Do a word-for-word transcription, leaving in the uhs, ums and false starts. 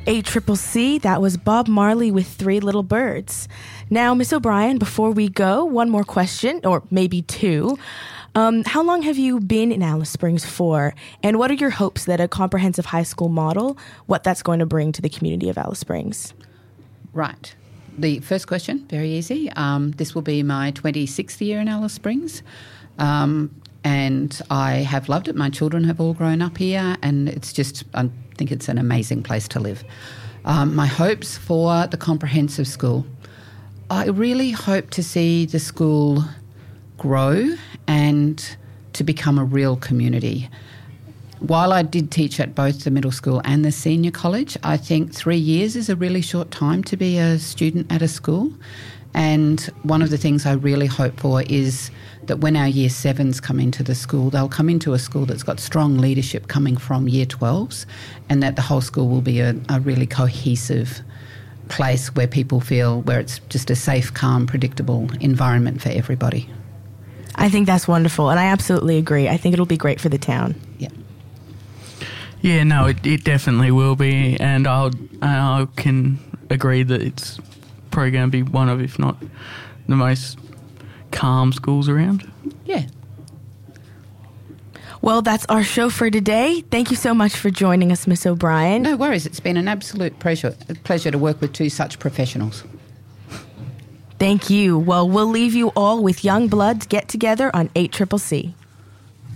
A Triple C, that was Bob Marley with Three Little Birds. Now, Miss O'Brien, before we go, one more question, or maybe two. Um, how long have you been in Alice Springs for? And what are your hopes that a comprehensive high school model, what that's going to bring to the community of Alice Springs? Right. The first question, very easy. Um, this will be my twenty-sixth year in Alice Springs. Um, and I have loved it. My children have all grown up here, and it's just, I think it's an amazing place to live. Um, my hopes for the comprehensive school. I really hope to see the school grow and to become a real community. While I did teach at both the middle school and the senior college, I think three years is a really short time to be a student at a school. And one of the things I really hope for is that when our year sevens come into the school, they'll come into a school that's got strong leadership coming from year twelves, and that the whole school will be a, a really cohesive place where people feel, where it's just a safe, calm, predictable environment for everybody. I think that's wonderful, and I absolutely agree. I think it'll be great for the town. Yeah. Yeah, no, it, it definitely will be, and I'll, I can agree that it's probably going to be one of, if not the most calm schools around. Yeah. Well, that's our show for today. Thank you so much for joining us, Miss O'Brien. No worries. It's been an absolute pleasure, pleasure to work with two such professionals. Thank you. Well, we'll leave you all with Young Bloods Get Together on eight Triple C.